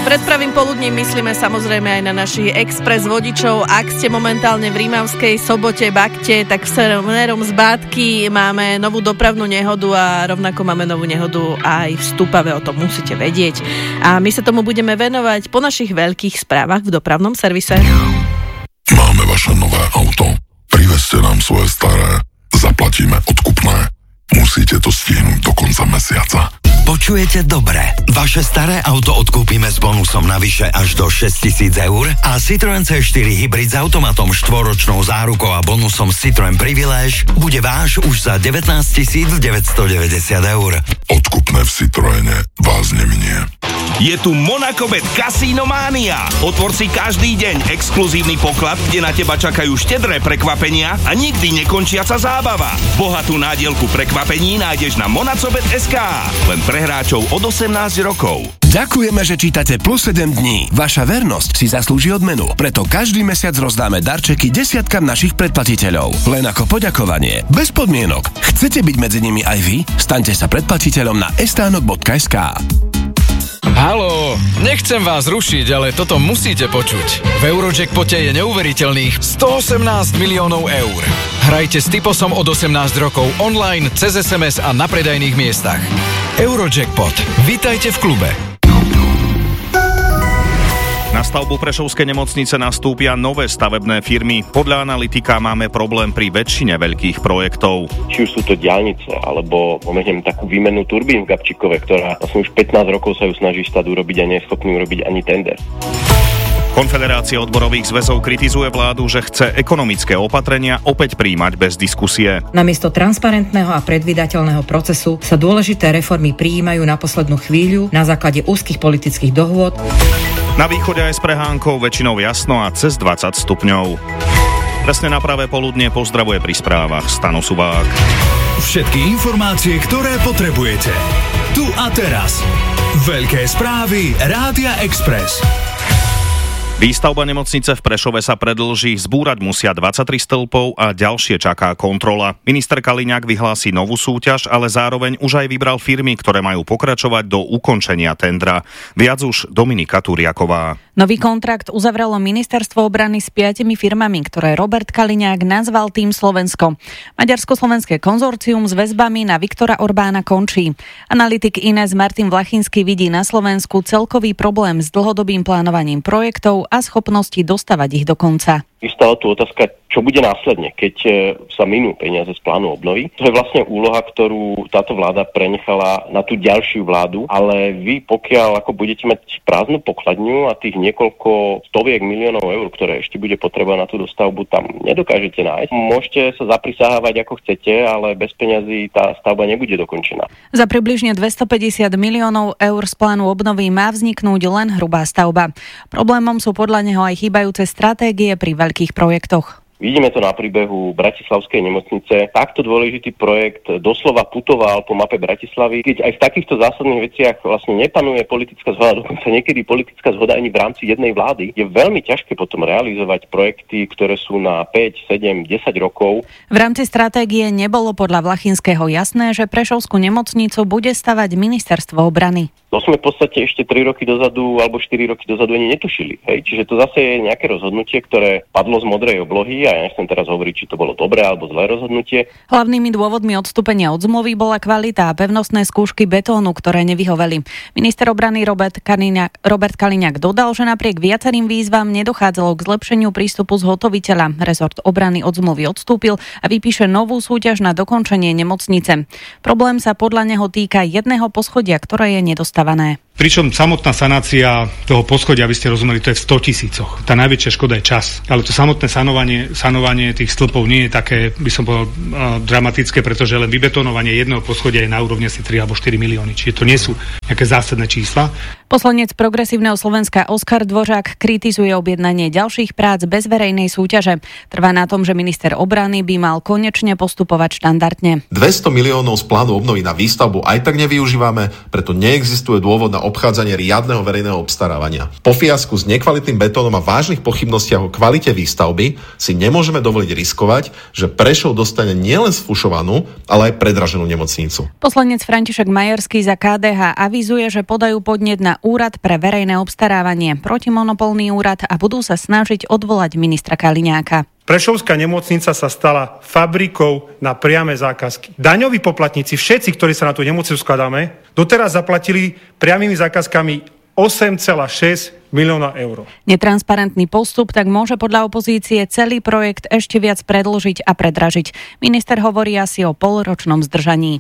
Pred pravým poludním myslíme samozrejme aj na našich express vodičov. Ak ste momentálne v Rímavskej Sobote, Bakte, tak smerom z Bátky máme novú dopravnú nehodu a rovnako máme novú nehodu aj v Stupave, o tom musíte vedieť. A my sa tomu budeme venovať po našich veľkých správach v dopravnom servise. Máme vaše nové auto. Privezte nám svoje staré. Zaplatíme odkupné. Musíte to stihnúť do konca mesiaca. Počujete dobre. Vaše staré auto odkúpime s bonusom navyše až do 6 000 eur a Citroën C4 Hybrid s automatom 4-ročnou zárukou a bonusom Citroën Privilege bude váš už za 19 990 eur. Odkupné v Citroene vás neminie. Je tu Monacobet Casino Mania. Otvor si každý deň exkluzívny poklad, kde na teba čakajú štedré prekvapenia a nikdy nekončiaca zábava. Bohatú nádielku prekvapení nájdeš na Monacobet.sk. Len pre hráčov od 18 rokov. Ďakujeme, že čítate Plus 7 dní. Vaša vernosť si zaslúži odmenu. Preto každý mesiac rozdáme darčeky desiatkam našich predplatiteľov. Len ako poďakovanie. Bez podmienok. Chcete byť medzi nimi aj vy? Staňte sa predplatiteľom na estánok.sk. Haló, nechcem vás rušiť, ale toto musíte počuť. V Eurojackpote je neuveriteľných 118 miliónov eur. Hrajte s Typosom od 18 rokov online, cez SMS a na predajných miestach. Eurojackpot. Vitajte v klube. Na stavbu Prešovskej nemocnice nastúpia nové stavebné firmy. Podľa analytika máme problém pri väčšine veľkých projektov. Či už sú to diaľnice, alebo pomenojem takú výmenu turbín v Gabčíkove, ktorá už 15 rokov sa ju snaží štát urobiť a nie je schopný urobiť ani tender. Konfederácia odborových zväzov kritizuje vládu, že chce ekonomické opatrenia opäť prijímať bez diskusie. Namiesto transparentného a predvídateľného procesu sa dôležité reformy prijímajú na poslednú chvíľu na základe úzkych politických dohôd. Na východe aj s prehánkou väčšinou jasno a cez 20 stupňov. Presne na pravé poludnie pozdravuje pri správach Stano Subák. Všetky informácie, ktoré potrebujete. Tu a teraz. Veľké správy Rádia Express. Výstavba nemocnice v Prešove sa predĺží, zbúrať musia 23 stĺpov a ďalšie čaká kontrola. Minister Kaliňák vyhlási novú súťaž, ale zároveň už aj vybral firmy, ktoré majú pokračovať do ukončenia tendra. Viac už Dominika Turiaková. Nový kontrakt uzavrelo ministerstvo obrany s 5 firmami, ktoré Robert Kaliňák nazval Tým Slovensko. Maďarsko-slovenské konzorcium s väzbami na Viktora Orbána končí. Analytik Ines Martin Vlachinský vidí na Slovensku celkový problém s dlhodobým plánovaním projektov a schopnosti dostavať ich do konca. Vystala tu otázka, čo bude následne, keď sa minú peniaze z plánu obnovy. To je vlastne úloha, ktorú táto vláda prenechala na tú ďalšiu vládu, ale vy pokiaľ ako budete mať prázdnu pokladňu a tých niekoľko stoviek miliónov eur, ktoré ešte bude potreba na tú dostavbu, tam nedokážete nájsť. Môžete sa zaprisahávať ako chcete, ale bez peňazí tá stavba nebude dokončená. Za približne 250 miliónov eur z plánu obnovy má vzniknúť len hrubá stavba. Problémom sú podľa neho aj chýbajúce stratégie pri veľkých projektoch. Vidíme to na príbehu Bratislavskej nemocnice. Takto dôležitý projekt doslova putoval po mape Bratislavy. Keď aj v takýchto zásadných veciach vlastne nepanuje politická zhoda, dokonca niekedy politická zhoda ani v rámci jednej vlády, je veľmi ťažké potom realizovať projekty, ktoré sú na 5, 7, 10 rokov. V rámci stratégie nebolo podľa Vlachinského jasné, že Prešovskú nemocnicu bude stavať ministerstvo obrany. To sme v podstate ešte 3 roky dozadu alebo 4 roky dozadu ani netušili. Hej? Čiže to zase je nejaké rozhodnutie, ktoré padlo z modrej oblohy a ja nechcem teraz hovoriť, či to bolo dobré alebo zlé rozhodnutie. Hlavnými dôvodmi odstúpenia od zmluvy bola kvalita a pevnostné skúšky betónu, ktoré nevyhoveli. Minister obrany Robert Kaliňák dodal, že napriek viacerým výzvam nedochádzalo k zlepšeniu prístupu zhotoviteľa. Rezort obrany od zmluvy odstúpil a vypíše novú súťaž na dokončenie nemocnice. Problém sa podľa neho týka jedného poschodia, ktoré je nedostavané. Pričom samotná sanácia toho poschodia, aby ste rozumeli, to je v 100 000. Tá najväčšia škoda je čas. Ale to samotné sanovanie tých stĺpov nie je také, by som povedal, dramatické, pretože len vybetonovanie jedného poschodia je na úrovni asi 3 alebo 4 milióny. Čiže to nie sú nejaké zásadné čísla. Poslanec Progresívneho Slovenska Oskar Dvořák kritizuje objednanie ďalších prác bez verejnej súťaže. Trvá na tom, že minister obrany by mal konečne postupovať štandardne. 200 miliónov z plánu obnovy na výstavbu aj tak nevyužívame, preto neexistuje dôvod na obchádzanie riadneho verejného obstarávania. Po fiasku s nekvalitným betónom a vážnych pochybnostiach o kvalite výstavby si nemôžeme dovoliť riskovať, že Prešov dostane nielen sfušovanú, ale aj predraženú nemocnicu. Poslanec František Majerský za KDH avizuje, že podajú podnet na na Úrad pre verejné obstarávanie, protimonopolný úrad a budú sa snažiť odvolať ministra Kaliňáka. Prešovská nemocnica sa stala fabrikou na priame zákazky. Daňoví poplatníci, všetci, ktorí sa na tú nemocnicu skladáme, doteraz zaplatili priamými zákazkami 8,6 milióna eur. Netransparentný postup tak môže podľa opozície celý projekt ešte viac predĺžiť a predražiť. Minister hovorí asi o polročnom zdržaní.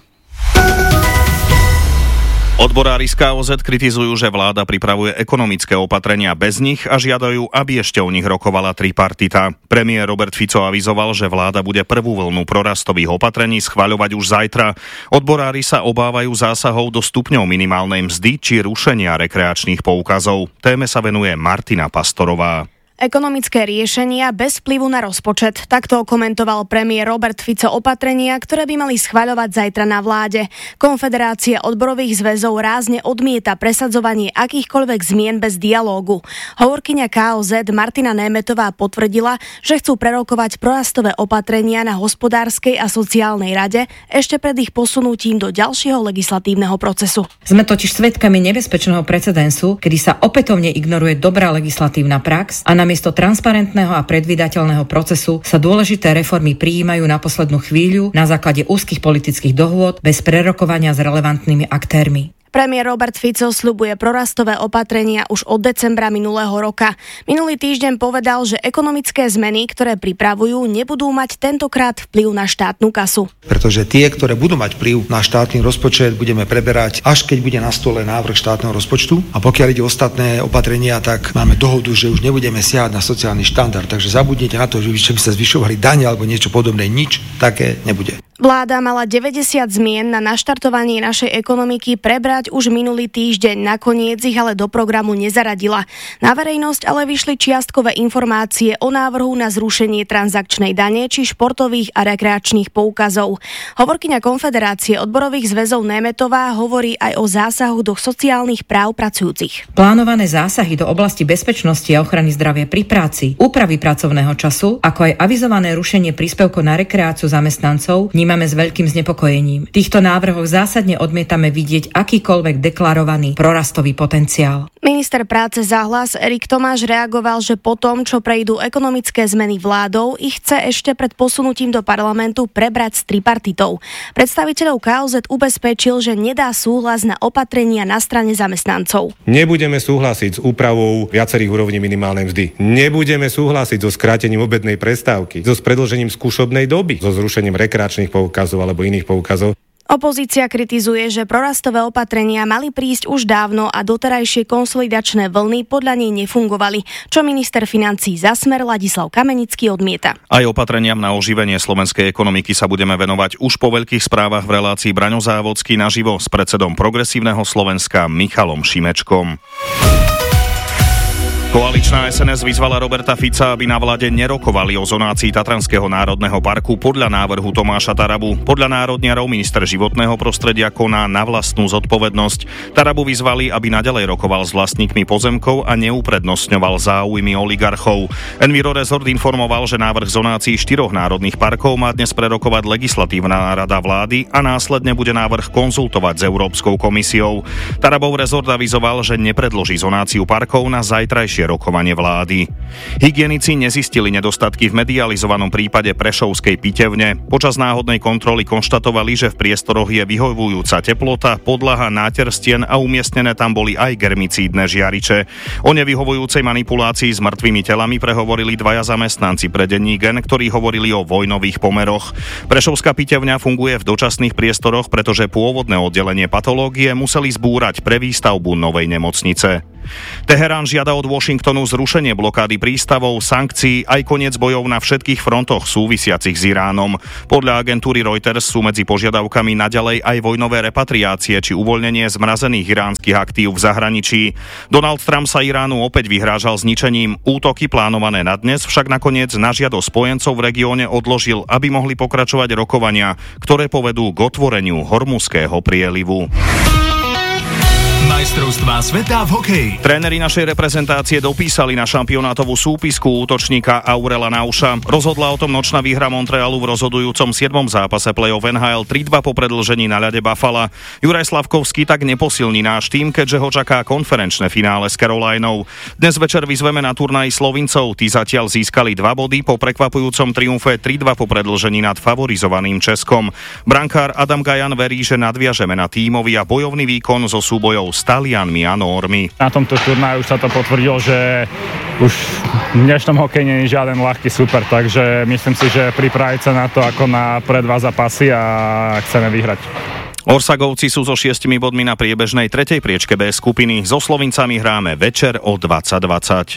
Odborári z KOZ kritizujú, že vláda pripravuje ekonomické opatrenia bez nich a žiadajú, aby ešte o nich rokovala tripartita. Premiér Robert Fico avizoval, že vláda bude prvú vlnu prorastových opatrení schvaľovať už zajtra. Odborári sa obávajú zásahov do stupňov minimálnej mzdy či rušenia rekreačných poukazov. Téme sa venuje Martina Pastorová. Ekonomické riešenia bez vplyvu na rozpočet. Takto komentoval premiér Robert Fico opatrenia, ktoré by mali schvaľovať zajtra na vláde. Konfederácia odborových zväzov rázne odmieta presadzovanie akýchkoľvek zmien bez dialógu. Hovorkyňa KOZ Martina Németová potvrdila, že chcú prerokovať prorastové opatrenia na hospodárskej a sociálnej rade ešte pred ich posunutím do ďalšieho legislatívneho procesu. Sme totiž svedkami nebezpečného precedensu, kedy sa opätovne ignoruje dobrá legislatívna prax a namiesto transparentného a predvídateľného procesu sa dôležité reformy prijímajú na poslednú chvíľu na základe úzkych politických dohôd bez prerokovania s relevantnými aktérmi. Premiér Robert Fico sľubuje prorastové opatrenia už od decembra minulého roka. Minulý týždeň povedal, že ekonomické zmeny, ktoré pripravujú, nebudú mať tentokrát vplyv na štátnu kasu. Pretože tie, ktoré budú mať vplyv na štátny rozpočet, budeme preberať, až keď bude na stole návrh štátneho rozpočtu. A pokiaľ ide o ostatné opatrenia, tak máme dohodu, že už nebudeme siahať na sociálny štandard. Takže zabudnite na to, že by sa zvyšovali dane alebo niečo podobné. Nič také nebude. Vláda mala 90 zmien na naštartovanie našej ekonomiky prebrať už minulý týždeň, nakoniec ich ale do programu nezaradila. Na verejnosť ale vyšli čiastkové informácie o návrhu na zrušenie transakčnej dane či športových a rekreačných poukazov. Hovorkyňa Konfederácie odborových zväzov Németová hovorí aj o zásahu do sociálnych práv pracujúcich. Plánované zásahy do oblasti bezpečnosti a ochrany zdravia pri práci, úpravy pracovného času, ako aj avizované rušenie príspevkov na rekreáciu zamestnancov vnímame s veľkým znepokojením. V týchto návrhoch zásadne odmietame vidieť akýkoľvek deklarovaný prorastový potenciál. Minister práce za Hlas Erik Tomáš reagoval, že po tom, čo prejdú ekonomické zmeny vládou, ich chce ešte pred posunutím do parlamentu prebrať s tripartitou. Predstaviteľov KOZ ubezpečil, že nedá súhlas na opatrenia na strane zamestnancov. Nebudeme súhlasiť s úpravou viacerých úrovní minimálnej mzdy. Nebudeme súhlasiť so skrátením obednej prestávky, so predĺžením skúšobnej doby, so zrušením rekreačných poukazov alebo iných poukazov. Opozícia kritizuje, že prorastové opatrenia mali prísť už dávno a doterajšie konsolidačné vlny podľa nej nefungovali, čo minister financií za Smer Ladislav Kamenický odmieta. Aj opatreniam na oživenie slovenskej ekonomiky sa budeme venovať už po veľkých správach v relácii Braňo Závodský naživo s predsedom Progresívneho Slovenska Michalom Šimečkom. Koaličná SNS vyzvala Roberta Fica, aby na vláde nerokovali o zonácii Tatranského národného parku podľa návrhu Tomáša Tarabu. Podľa národniarov minister životného prostredia koná na vlastnú zodpovednosť. Tarabu vyzvali, aby naďalej rokoval s vlastníkmi pozemkov a neuprednostňoval záujmy oligarchov. Envirorezort informoval, že návrh zonácií 4 národných parkov má dnes prerokovať legislatívna rada vlády a následne bude návrh konzultovať s Európskou komisiou. Tarabov rezort avizoval, že nepredloží zonáciu parkov na zajtrajšie rokovanie vlády. Hygienici nezistili nedostatky v medializovanom prípade prešovskej pitevne. Počas náhodnej kontroly konštatovali, že v priestoroch je vyhovujúca teplota, podlaha, náter stien a umiestnené tam boli aj germicídne žiariče. O nevyhovujúcej manipulácii s mŕtvými telami prehovorili 2 zamestnanci pre denní Gen, ktorí hovorili o vojnových pomeroch. Prešovská pitevňa funguje v dočasných priestoroch, pretože pôvodné oddelenie patológie museli zbúrať pre výstavbu novej nemocnice. Teherán žiada od Washingtonu zrušenie blokády prístavov, sankcií aj koniec bojov na všetkých frontoch súvisiacich s Iránom. Podľa agentúry Reuters sú medzi požiadavkami naďalej aj vojnové repatriácie či uvoľnenie zmrazených iránskych aktív v zahraničí. Donald Trump sa Iránu opäť vyhrážal zničením. Útoky plánované na dnes však nakoniec na žiadosť spojencov v regióne odložil, aby mohli pokračovať rokovania, ktoré povedú k otvoreniu Hormuzského prielivu. Majstrovstvá sveta v hokeji. Tréneri našej reprezentácie dopísali na šampionátovú súpisku útočníka Aurela Nauša. Rozhodla o tom nočná výhra Montrealu v rozhodujúcom 7. zápase play-off NHL 3-2 po predĺžení na ľade Buffalo. Juraj Slavkovský tak neposilní náš tým, keďže ho čaká konferenčné finále s Carolinou. Dnes večer vyzveme na turnaji Slovincov. Tí zatiaľ získali 2 body po prekvapujúcom triumfe 3-2 po predĺžení nad favorizovaným Českom. Brankár Adam Gajan verí, že nadviažeme na tímový a bojovný výkon zo súbojov s Talianmi a Nórmi. Na tomto turnaji už sa to potvrdilo, že už v dnešnom hokeji nie je žiaden ľahký super, takže myslím si, že pripraviť sa na to ako na pred 2 zápasy a chceme vyhrať. Orsagovci sú so 6 bodmi na priebežnej 3. priečke B skupiny. So Slovincami hráme večer o 20:20.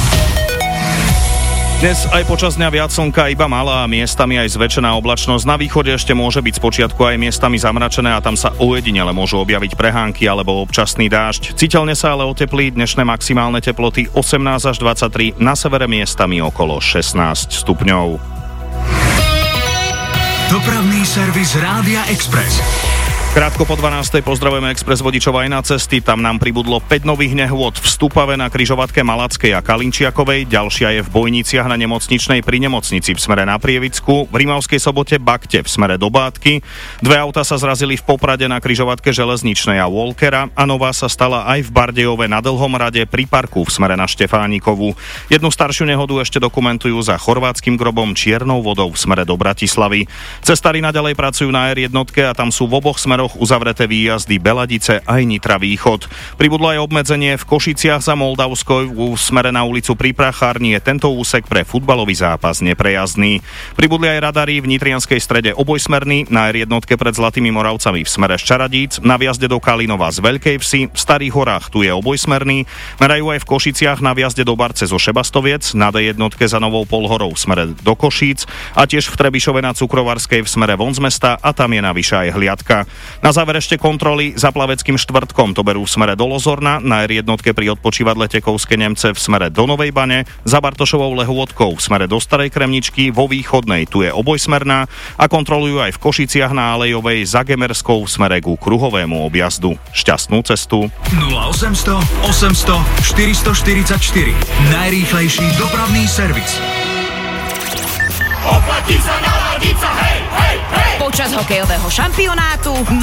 Dnes aj počas dňa viac slnka, iba malá a miestami aj zväčšená oblačnosť. Na východe ešte môže byť spočiatku aj miestami zamračené a tam sa ojedinele môžu objaviť prehánky alebo občasný dážď. Citeľne sa ale oteplí, dnešné maximálne teploty 18 až 23, na severe miestami okolo 16 stupňov. Dopravný servis Rádia Express. Krátko po 12. pozdravujeme Express vodičov aj na cesty. Tam nám pribudlo 5 nových nehôd v Stupave na križovatke Malackej a Kalinčiakovej. Ďalšia je v Bojniciach na Nemocničnej pri nemocnici v smere na Prievicku. V Rimavskej Sobote Bakte v smere do Bátky. 2 auta sa zrazili v Poprade na križovatke Železničnej a Walkera a nová sa stala aj v Bardejove na Dlhom rade pri parku v smere na Štefánikovu. Jednu staršiu nehodu ešte dokumentujú za Chorvátskym grobom Čiernou vodou v smere do Bratislavy. Cestári naďalej pracujú na R1 a tam sú v oboch smeroch uzavreté výjazdy Beladice aj Nitra Východ. Pribudlo aj obmedzenie v Košiciach za Moldavskou v smere na ulicu pri Prachárni. Je tento úsek pre futbalový zápas neprejazdný. Pribudli aj radary v Nitrianskej Strede obojsmerný, na R1 pred Zlatými Moravcami v smere z Čaradíc, na vjazde do Kalinova z Veľkej Vsi, v Starých horách tu je obojsmerný, merajú aj v Košiciach na vjazde do Barce zo Šebastoviec, na D1 za Novou Polhorou v smere do Košíc a tiež v Trebišove na Cukrovarskej v smere von z mesta a tam je navyše aj hliadka. Na záver ešte kontroly za Plaveckým štvrtkom, to berú v smere do Lozorna, na R1 pri odpočívadle Tekovské Nemce v smere do Novej Bane, za Bartošovou Lehôdkou v smere do Starej Kremničky, vo Východnej tu je obojsmerná a kontrolujú aj v Košiciach na Alejovej za Gemerskou v smere ku kruhovému objazdu. Šťastnú cestu. 0800 800 444 najrýchlejší dopravný servis. Oplatí sa naladiť sa, hej, hej, hej! Počas hokejového šampionátu